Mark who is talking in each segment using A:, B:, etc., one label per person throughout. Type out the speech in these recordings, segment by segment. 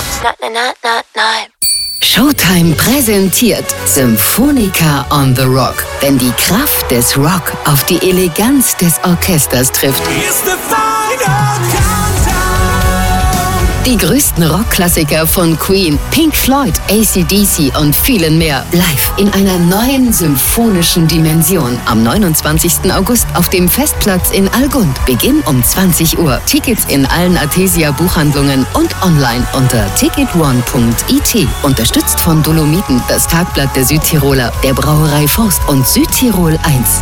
A: Showtime präsentiert Symphonica on the Rock. Wenn die Kraft des Rock auf die Eleganz des Orchesters trifft. Die größten Rockklassiker von Queen, Pink Floyd, AC/DC und vielen mehr live in einer neuen symphonischen Dimension. Am 29. August auf dem Festplatz in Allgund. Beginn um 20 Uhr. Tickets in allen Athesia Buchhandlungen und online unter ticketone.it. Unterstützt von Dolomiten, das Tagblatt der Südtiroler, der Brauerei Faust und Südtirol 1.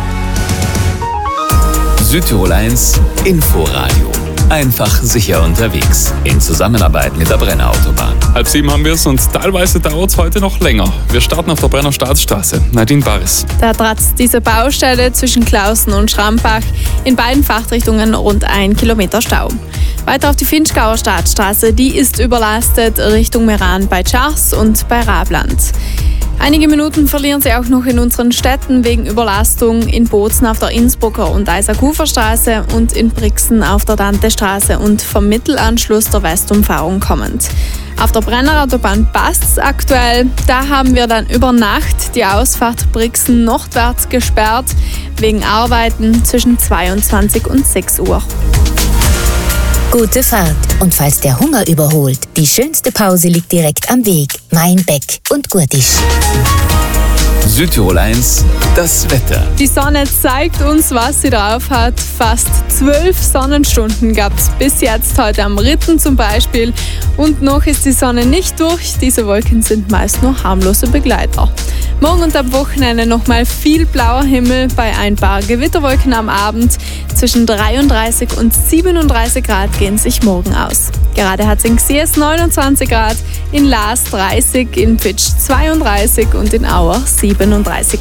B: Südtirol 1 Inforadio. Einfach sicher unterwegs. In Zusammenarbeit mit der Brenner Autobahn.
C: 6:30 haben wir es und teilweise dauert es heute noch länger. Wir starten auf der Brenner Staatsstraße. Nadine Baris.
D: Da tratzt diese Baustelle zwischen Klausen und Schrampach in beiden Fahrtrichtungen rund 1 Kilometer Stau. Weiter auf die Finchgauer Staatsstraße, die ist überlastet Richtung Meran bei Tschars und bei Rabland. Einige Minuten verlieren Sie auch noch in unseren Städten wegen Überlastung in Bozen auf der Innsbrucker und Eisakuferstraße und in Brixen auf der Dantestraße und vom Mittelanschluss der Westumfahrung kommend. Auf der Brenner Autobahn passt's aktuell. Da haben wir dann über Nacht die Ausfahrt Brixen nordwärts gesperrt wegen Arbeiten zwischen 22 und 6 Uhr.
E: Gute Fahrt. Und falls der Hunger überholt, die schönste Pause liegt direkt am Weg. Mein Beck und Gurtisch.
B: Südtirol 1, das Wetter.
D: Die Sonne zeigt uns, was sie drauf hat. Fast 12 Sonnenstunden gab es bis jetzt, heute am Ritten zum Beispiel. Und noch ist die Sonne nicht durch. Diese Wolken sind meist nur harmlose Begleiter. Morgen und am Wochenende nochmal viel blauer Himmel bei ein paar Gewitterwolken am Abend. Zwischen 33 und 37 Grad gehen sich morgen aus. Gerade hat es in Xies 29 Grad, in Laas 30, in Pitsch 32 und in Auer 37